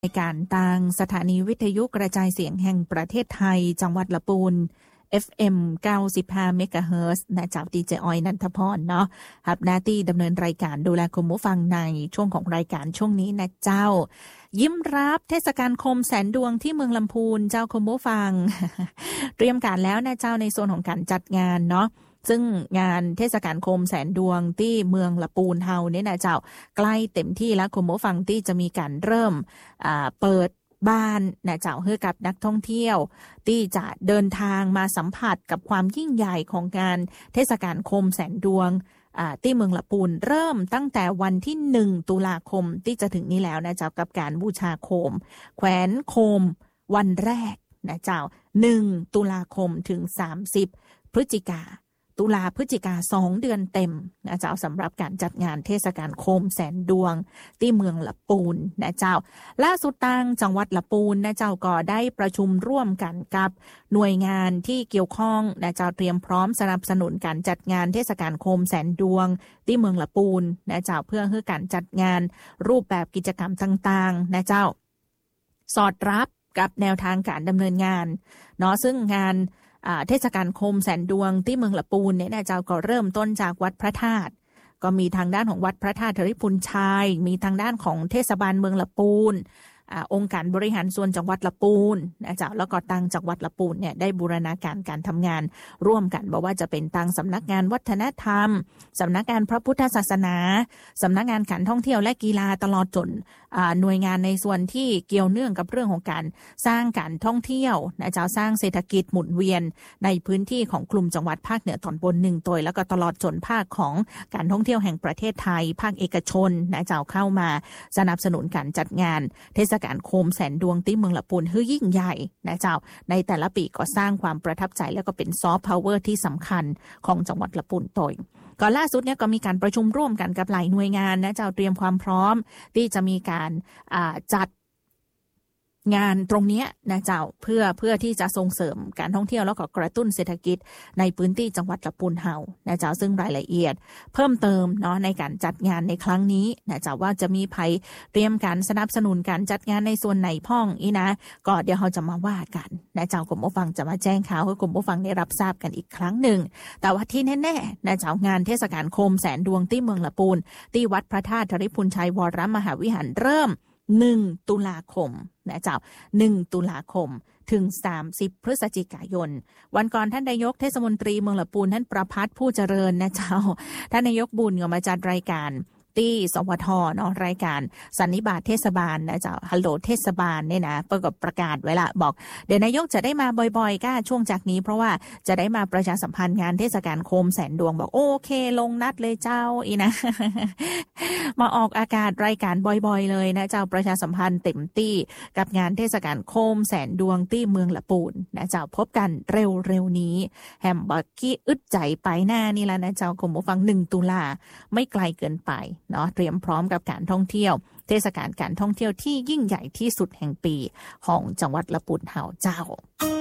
ในการตั้งสถานีวิทยุกระจายเสียงแห่งประเทศไทยจังหวัดละปูน FM 95 เมกะเฮิรตซ์นะจากดีเจออยนันทพรเนาะรับหน้าที่ดำเนินรายการดูแลคุณผู้ฟังในช่วงของรายการช่วงนี้นะเจ้ายิ้มรับเทศกาลโคมแสนดวงที่เมืองลำพูนเจ้าคุณผู้ฟัง เตรียมการแล้วนะเจ้าในโซนของการจัดงานเนาะซึ่งงานเทศกาลโคมแสนดวงที่เมืองละปูนเฮาเนี่ยนะเจ้าใกล้เต็มที่แล้วคุณผู้ฟังที่จะมีการเริ่มเปิดบ้านนะเจ้าให้กับนักท่องเที่ยวที่จะเดินทางมาสัมผัสกับความยิ่งใหญ่ของงานเทศกาลโคมแสนดวงที่เมืองละปูนเริ่มตั้งแต่วันที่1ตุลาคมที่จะถึงนี้แล้วนะเจ้ากับการบูชาโคมแขวนโคมวันแรกนะเจ้า1ตุลาคมถึง30พฤศจิกาพฤศจิกา2เดือนเต็มนะเจ้าสำหรับการจัดงานเทศกาลโคมแสนดวงที่เมืองละปูนนะเจ้าล่าสุดทางจังหวัดละปูนนะเจ้าก็ได้ประชุมร่วมกันกับหน่วยงานที่เกี่ยวข้องนะเจ้าเตรียมพร้อมสนับสนุนการจัดงานเทศกาลโคมแสนดวงที่เมืองละปูนนะเจ้าเพื่อให้การจัดงานรูปแบบกิจกรรมต่างๆนะเจ้าสอดรับกับแนวทางการดำเนินงานเนาะซึ่งงานเทศกาลโคมแสนดวงที่เมืองละปูนเนี่ยนะเจ้าก็เริ่มต้นจากวัดพระธาตุก็มีทางด้านของวัดพระธาตุธริพุนชัยมีทางด้านของเทศบาลเมืองละปูนองค์การบริหารส่วนจังหวัดละปูนนะเจ้าแล้วก็ทางจังหวัดละปูนเนี่ยได้บูรณาการการทำงานร่วมกันบอกว่าจะเป็นทางสำนักงานวัฒนธรรมสำนักงานพระพุทธศาสนาสำนักงานการท่องเที่ยวและกีฬาตลอดจนหน่วยงานในส่วนที่เกี่ยวเนื่องกับเรื่องของการสร้างการท่องเที่ยวนะเจ้าสร้างเศรษฐกิจหมุนเวียนในพื้นที่ของกลุ่มจังหวัดภาคเหนือตอนบน1ตัวแล้วก็ตลอดจนภาคของการท่องเที่ยวแห่งประเทศไทยภาคเอกชนนะเจ้าเข้ามาสนับสนุนการจัดงานเทศกาลโคมแสนดวงที่เมืองละปูนให้ยิ่งใหญ่นะเจ้าในแต่ละปีก็สร้างความประทับใจแล้วก็เป็นซอฟต์พาวเวอร์ที่สำคัญของจังหวัดละปูนตัวก่อนล่าสุดเนี่ยก็มีการประชุมร่วมกันกับหลายหน่วยงานนะเจ้าเตรียมความพร้อมที่จะมีการจัดงานตรงนี้นะเจ้าเพื่อที่จะส่งเสริมการท่องเที่ยวแล้วก็กระตุ้นเศรษฐกิจในพื้นที่จังหวัดละปูนเฮานะเจ้าซึ่งรายละเอียดเพิ่มเติมเนาะในการจัดงานในครั้งนี้นะเจ้าว่าจะมีภัยเตรียมการสนับสนุนการจัดงานในส่วนไหนพ่องอีนะก็เดี๋ยวเราจะมาว่ากันนะเจ้ากรมผู้ฟังจะมาแจ้งข่าวให้กรมผู้ฟังได้รับทราบกันอีกครั้งหนึ่งแต่ว่าที่แน่ๆนะเจ้างานเทศกาลโคมแสนดวงที่เมืองละปูนที่วัดพระธาตุธริพุนชัยวรมหาวิหารเริ่ม1ตุลาคมนะเจ้า1ตุลาคมถึง30พฤศจิกายนวันก่อนท่านนายกเทศมนตรีเมืองละปูนท่านประภัสผู้เจริญนะเจ้าท่านนายกบุญก็มาจัดรายการที่สวทเนาะรายการสันนิบาตเทศบาลนะเจ้าฮัลโหลเทศบาลเนี่ยนะประกาศไว้ละบอกเดี๋ยวนายกจะได้มาบ่อยๆก็ช่วงจากนี้เพราะว่าจะได้มาประชาสัมพันธ์งานเทศกาลโคมแสนดวงบอกโอเคลงนัดเลยเจ้าอีนะ มาออกอากาศรายการบ่อยๆเลยนะเจ้าประชาสัมพันธ์เต็มที่กับงานเทศกาลโคมแสนดวงที่เมืองละปูนนะเจ้าพบกันเร็วๆนี้แฮมบักกี้อึดใจไปหน้านี่แล้วนะเจ้าคุณผู้ฟัง1ตุลาไม่ไกลเกินไปเนาะเตรียมพร้อมกับการท่องเที่ยวเทศกาลการท่องเที่ยวที่ยิ่งใหญ่ที่สุดแห่งปีของจังหวัดละปูนเฮาเจ้า